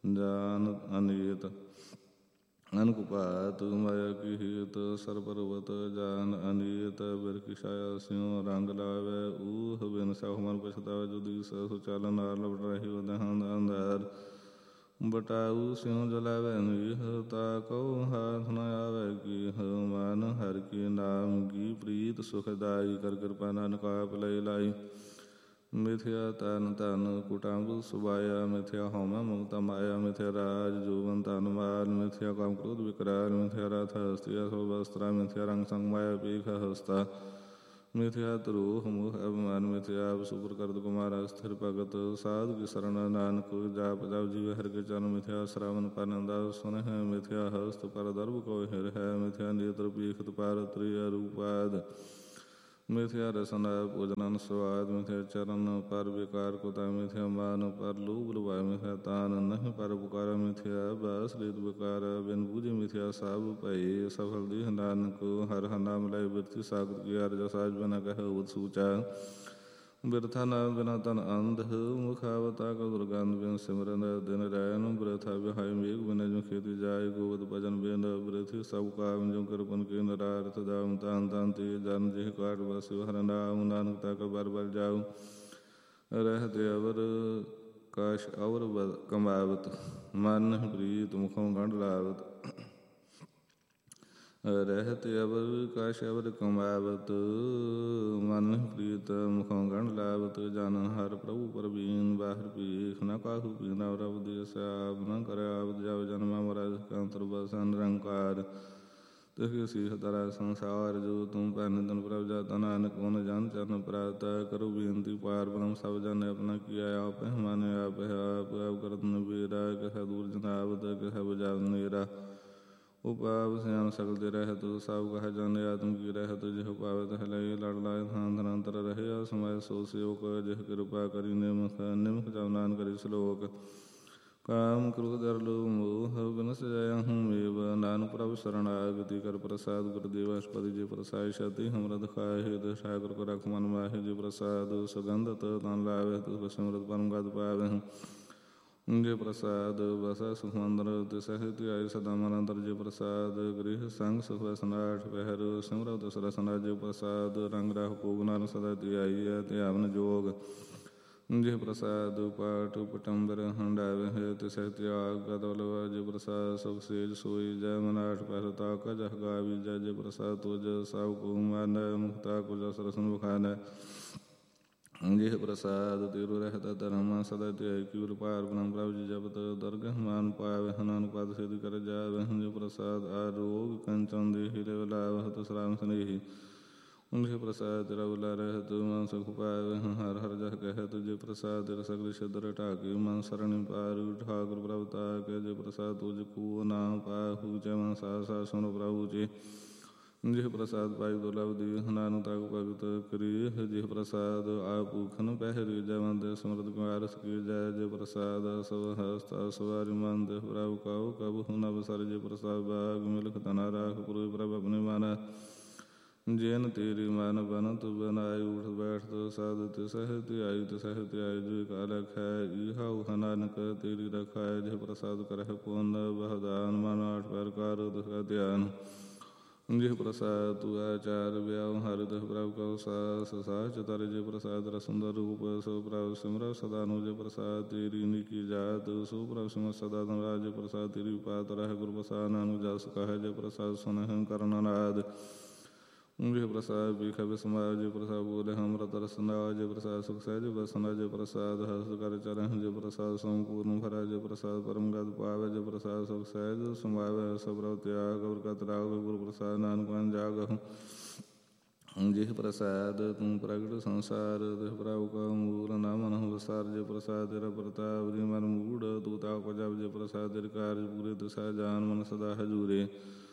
ਜਾਨ ਅਨੀਤ ਅਨਕੁਪਾਤ ਮਾਇਆ ਕੀ ਹੀਤ ਸਰ ਪਰਵਤ ਜਾਨ ਅਨੀਤ ਬਿਰਖੀ ਛਾਇਆ ਸਿਉ ਰੰਗ ਲਾਵੇ ਊਹ ਬਿਨ ਸਹੁ ਮਨ ਪਛਤਾਵੇ ਜੁਦੀ ਸਹੁ ਚਲ ਨਾਰ ਲਪਟ ਰਹੀ ਉਦਹਨ ਅੰਧਾਰ ਬਟਾਊ ਸਿਉ ਜਲਾਵੇ ਨੀਹ ਤਾ ਕਉ ਹਾਥ ਨ ਆਵੇ ਕੀਹ ਮਨ ਹਰਿ ਕੀ ਨਾਮ ਕੀ ਪ੍ਰੀਤ ਸੁਖਦਾਈ ਕਰ ਕਿਰਪਾ ਨਾਨਕ ਆਪ ਲਈ ਲਾਈ ਮਿਥਿਆ ਤਨ ਧਨ ਕੁਟੰਬ ਸੁਬਾਇਆ ਮਿਥਿਆ ਹਉਮੈ ਮਮਤਾ ਮਾਇਆ ਮਿਥਿਆ ਰਾਜ ਜੋਬਨ ਧਨ ਮਾਲ ਮਿਥਿਆ ਕਾਮ ਕ੍ਰੋਧ ਵਿਕਰਾਲ ਮਿਥਿਆ ਰਥ ਹਸਤੀਆ ਸੋ ਵਸਤਰਾ ਮਿਥਿਆ ਰੰਗ ਸੰਗ ਮਾਇਆ ਪੀਖ ਹਸਤਾ ਮਿਥਿਆ ਧਰੋਹ ਮੋਹ ਅਭਿਮਾਨ ਮਿਥਿਆ ਆਪ ਸੁਪਰ ਕਰਦ ਕੁਮਾਰ ਸਥਿਰ ਭਗਤ ਸਾਧ ਕੀ ਸਰਣ ਨਾਨਕ ਜਾਪ ਜਪ ਜੀਵ ਹਰਿ ਕੇ ਚਰਨ ਮਿਥਿਆ ਸ਼ਰਵਨ ਪਨੰਦਾ ਸੁਨਹਿ ਮਿਥਿਆ ਹਸਤ ਪਰ ਦਰਬ ਕੋ ਹਿਰ ਹੈ ਮਿਥਿਆ ਨੇਤਰ ਪੀਖਤ ਪਾਰ ਤ੍ਰਿਆ ਰੂਪਾਦ ਮਿਥਿਆ ਰਸਨਾ ਭੋਜਨਨ ਸਵਾਦ ਮਿਥਿਆ ਚਰਨ ਪਰ ਵਿਕਾਰ ਕੁਤਾ ਮਿਥਿਆ ਮਾਨ ਪਰ ਲੋਭ ਲੁਭਾਇ ਮਿਥਿਆ ਤਾਨ ਨਹੀਂ ਪਰ ਪੁਕਾਰ ਮਿਥਿਆ ਬਾਸ ਲੀਤ ਵਿਕਾਰ ਬਿਨ ਬੂਝੇ ਮਿਥਿਆ ਸਭ ਭਈ ਸਫਲ ਦੀਹ ਨਾਨਕ ਹਰਿ ਹਰਿ ਨਾਮ ਲੈ ਬਿਰਤੀ ਸਾਗਰ ਕੀ ਅਰਜ ਸਾਜ ਬਿਨਾ ਕਹਿ ਉਦ ਸੂਚਾ ਬਿਰਥਾ ਨਾਮ ਬਿਨਾ ਤਨ ਅੰਧ ਮੁਖਾਵਤਾ ਕੋ ਦੁਰਗੰਧ ਬਿਨ ਸਿਮਰਨ ਦਿਨ ਰੈਨ ਬਿਰਥਾ ਵਿਹਾਇ ਮੇਘ ਬਿਨ ਜੋ ਖੇਤੀ ਜਾਏ ਗੋਵਦ ਭਜਨ ਬਿਨ ਬਿਰਥੀ ਸਭ ਕਾਮ ਜੋ ਕਿਰਪਨ ਕੇ ਨਰਾਰਥ ਦਾਮ ਤਾਨ ਤਾਨ ਤੇ ਜਨ ਜਿਹ ਕਾਟ ਬਸਿ ਹਰਿ ਨਾਮ ਨਾਨਕ ਤਾ ਕਾ ਬਰ ਬਰ ਜਾਉ ਰਹਿਤੇ ਅਵਰ ਕਾਸ਼ ਅਵਰ ਕਮਾਵਤ ਮਨ ਪ੍ਰੀਤ ਮੁਖੋਂ ਗੰਢ ਲਾਵਤ ਰਹਿਤ ਅਵਰ ਕਾਸ਼ ਅਵਰ ਕਮਾਵਤ ਮਨ ਪ੍ਰੀਤ ਮੁਖੋਂ ਗੰਢ ਲਾਵਤ ਜਨ ਹਰ ਪ੍ਰਭੂ ਪਰਬੀਨ ਬਾਹਰ ਭੀਖ ਨ ਕਾਹੂ ਪੀਨਾ ਰਬ ਦੇ ਸਿਆਬ ਨ ਕਰ ਆਵਤ ਜਬ ਜਨਮ ਮਰਾ ਕੰਤਰ ਬਸਨ ਨਿਰੰਕਾਰ ਤਿਹ ਸੀਖ ਤਰਾ ਸੰਸਾਰ ਜੋ ਤੁਮ ਭੈਨ ਤਨ ਪ੍ਰਭ ਜਾਤਾ ਨਾਨਕ ਉਨ ਜਨ ਚਰਨ ਪ੍ਰਾਪਤ ਕਰੋ ਬੇਨਤੀ ਪਾਰ ਬ੍ਰਹਮ ਸਭ ਜਨ ਆਪਣਾ ਕੀਆ ਆਪ ਮਾਨੇ ਆਪ ਆਪ ਕਰਤ ਨਬੀਰਾ ਕਹਿ ਦੂਰ ਜਨਾਵਤ ਕਹਿ ਬਜਾਵ ਨੇਰਾ ਉਪਾਵ ਸਿਆਨ ਸਕਲ ਤੇ ਰਹਿਤ ਸਭ ਕਹ ਜਾਣੇ ਆਤਮ ਕੀ ਰਹਿਤ ਜਿਹ ਪਾਵਤ ਹੈ ਲਈ ਲੜ ਲਾਏ ਥਾਂ ਧਨਾਂਤਰ ਰਹਿਆ ਸਮੈ ਸੋ ਸੇਵਕ ਜਿਹ ਕਿਰਪਾ ਕਰੀ ਨਿਮਖ ਨਿਮਖ ਜਬ ਨਾਨ ਕਰੀ ਸਲੋਕ ਕਾਮ ਕ੍ਰੋਧ ਦਰ ਲੋਭ ਮੋਹ ਬਿਨਸ ਜਾਇਆ ਹੂੰ ਮੇਵ ਨਾਨਕ ਪ੍ਰਭ ਸਰਣਾਗਤੀ ਕਰ ਪ੍ਰਸਾਦ ਗੁਰਦੇਵ ਅਸ਼ਪਦੀ ਜੀ ਪ੍ਰਸਾਦ ਛਤੀ ਹਮਰਤ ਖਾਹਿ ਦਸ਼ਾ ਗੁਰ ਕੋ ਰਖ ਮਨ ਮਾਹਿ ਜੀ ਪ੍ਰਸਾਦ ਸੁਗੰਧਤ ਤਨ ਲਾਵੇ ਤੁ ਸਿਮਰਤ ਪਰਮ ਗਦ ਪਾਵੇ ਜੇ ਪ੍ਰਸਾਦ ਬਸਾ ਸੁਖਮੰਦਰ ਤਿਸਹਿ ਧਿਆਇ ਸਦਾ ਮਨ ਅੰਤਰ ਜੇ ਪ੍ਰਸਾਦ ਗ੍ਰਹਿ ਸੰਗ ਸੁਖ ਵਸਨਾਠ ਪਹਿਰ ਸਿਮਰਤ ਦਸ ਰਸਨਾ ਜੇ ਪ੍ਰਸਾਦ ਰੰਗ ਰਾਹ ਭੋਗ ਨਾਨ ਸਦਾ ਧਿਆਈ ਧਿਆਵਨ ਜੋਗ ਜੇ ਪ੍ਰਸਾਦ ਪਾਠ ਪਟੰਬਰ ਹੰਡਾਵੇ ਤਿਸਹਿ ਤਿਆਗ ਗਦਵਲਵਾ ਜੇ ਪ੍ਰਸਾਦ ਸੁਖ ਸੇਜ ਸੋਈ ਜੈ ਮਨਾਠ ਪਹਿਰ ਤਾਕ ਜਹ ਗਾਵੀ ਜੈ ਜੇ ਪ੍ਰਸਾਦ ਤੁਜ ਸਭ ਕੋ ਮਾਨੈ ਮੁਖਤਾ ਕੋ ਜਸ ਰਸਨ ਬਖਾਨੈ ਜਿਹ ਪ੍ਰਸਾਦ ਤਿਰੁ ਰਹਿਤ ਧਰਮ ਸਦਾ ਧਿਆਇ ਕਿਉ ਪਾਰ ਬ੍ਰਹਮ ਪ੍ਰਭ ਜੀ ਜਪਤ ਦਰਗਹ ਮਾਨ ਪਾਵੇ ਨਾਨਕ ਪਦ ਸਿਧ ਕਰ ਜਾਵੇ ਜੇ ਪ੍ਰਸਾਦ ਆਰੋਗ ਕੰਚਨ ਦੇਹਿ ਰਵ ਲਾਵਹਿ ਸਰਾਮ ਸਨੇਹੀ ਜਿਹ ਪ੍ਰਸਾਦ ਤੇਰਾ ਬੁਲਾ ਰਹਿਤ ਮਨ ਸੁਖ ਪਾਵੇ ਹਰ ਹਰ ਜਹ ਕਹਿ ਤੁਝੇ ਪ੍ਰਸਾਦ ਤੇਰਾ ਸਗਲ ਛਦਰ ਢਾਕੇ ਮਨ ਸਰਣੀ ਪਾਰੂ ਠਾਕੁਰ ਪ੍ਰਭ ਤਾਕੇ ਜੇ ਪ੍ਰਸਾਦ ਤੁਝ ਕੋ ਨਾਮ ਪਾਹੂ ਜੈ ਮਨ ਸਾ ਸਾ ਸੁਨ ਪ੍ਰਭੂ ਜੀ ਜਿਹ ਪ੍ਰਸਾਦ ਪਾਈ ਦੁਰਲਭ ਦੀ ਨਾਨਕ ਤਾਕ ਭਗਤ ਕਰੀ ਜਿਹ ਪ੍ਰਸਾਦ ਆਪ ਭੂਖਨ ਪਹਿਰੀ ਜੈ ਮੰਦੇ ਸਮਰਤ ਕੁਮਾਰ ਸਕੀ ਜੈ ਜੇ ਪ੍ਰਸਾਦ ਸਭ ਹਸਤਾ ਸਵਾਰੀ ਮੰਦ ਪ੍ਰਭ ਕਾਉ ਕਬ ਹੁ ਬਸਰ ਜੇ ਪ੍ਰਸਾਦ ਬਾਗ ਮਿਲਖ ਤਨਾ ਰਾਖ ਪੁਰ ਪ੍ਰਭ ਆਪਣੇ ਮਾਨਾ ਜੈਨ ਤੇਰੀ ਮਨ ਬਨਤ ਬਨਾਈ ਉਠ ਬੈਠ ਸਾਧ ਤਿਸਹਿ ਧਿਆਈ ਜੋ ਕਾ ਲਖੈ ਇਹਾ ਨਾਨਕ ਤੇਰੀ ਰਖਾਇ ਜਿਹ ਪ੍ਰਸਾਦ ਕਰਹਿ ਪੁੰਨ ਬਹਦਾਨ ਮਨ ਆਠ ਪ੍ਰਕਾਰ ਦਸਾ ਧਿਆਨ ਜਿਹ ਪ੍ਰਸਾਦ ਤੂ ਆਚਾਰ ਵਿਆਹ ਹਰਿ ਦਹ ਪ੍ਰਭ ਕਉ ਸਾਸ ਸਾਚ ਤਰ ਜੇ ਪ੍ਰਸਾਦ ਰਸੁੰਦਰ ਰੂਪ ਸੋ ਪ੍ਰਭ ਸਿਮਰ ਸਦਾ ਨੂੰ ਜੇ ਪ੍ਰਸਾਦ ਤੇਰੀ ਨਿਕੀ ਜਾਤ ਸੋ ਪ੍ਰਭ ਸਿਮਰ ਸਦਾ ਤਨ ਰਾਜ ਪ੍ਰਸਾਦ ਤੇਰੀ ਪਾਤ ਰਹਿ ਗੁਰ ਪ੍ਰਸਾਦ ਨਾਨਕ ਜਸ ਕਹੈ ਜੇ ਪ੍ਰਸਾਦ ਸੁਨਹਿ ਕਰਨ ਨਾਦ ਜਿਹ ਪ੍ਰਸਾਦ ਬਿਖ ਬਿਸਮਾਰ ਜੇ ਪ੍ਰਸਾਦ ਬੋਲੇ ਹਮਰਤ ਰਸਨਾ ਜੇ ਪ੍ਰਸਾਦ ਸੁਖ ਸਹਿਜ ਬਸਨਾ ਜੇ ਪ੍ਰਸਾਦ ਹਸ ਕਰ ਚਰਹਿ ਜੇ ਪ੍ਰਸਾਦ ਸੰਪੂਰਨ ਭਰਾ ਜੇ ਪ੍ਰਸਾਦ ਪਰਮ ਗਦ ਪਾਵੇ ਜੇ ਪ੍ਰਸਾਦ ਸੁਖ ਸਹਿਜ ਸਮਾਵੇ ਸਭ ਪ੍ਰਭ ਤਿਆਗ ਅਵਰ ਕਤ ਰਾਗ ਗੁਰ ਪ੍ਰਸਾਦ ਨਾਨਕ ਮਨ ਜਾਗਹੁ ਜਿਹ ਪ੍ਰਸਾਦ ਤੂੰ ਪ੍ਰਗਟ ਸੰਸਾਰ ਤਿਹ ਪ੍ਰਭ ਕਾ ਮੂਲ ਨਾ ਮਨਹੁ ਵਿਸਾਰ ਜੇ ਪ੍ਰਸਾਦ ਤੇਰਾ ਪ੍ਰਤਾਪ ਦੀ ਮਨ ਮੂੜ ਤੂ ਤਾ ਕੋ ਜਪ ਜੇ ਪ੍ਰਸਾਦ ਤੇਰੇ ਕਾਰਜ ਪੂਰੇ ਦਿਸਾ ਜਾਨ ਮਨ ਸਦਾ ਹਜੂਰੇ